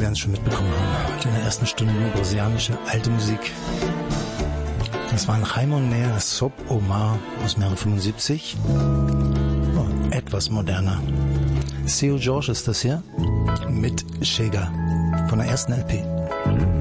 werden es schon mitbekommen haben. Heute in der ersten Stunde nur brasilianische alte Musik. Das waren Raimon Neer, Sob Omar aus dem Jahre 75. Oh, etwas moderner. Seu Jorge ist das hier mit Chega von der ersten LP.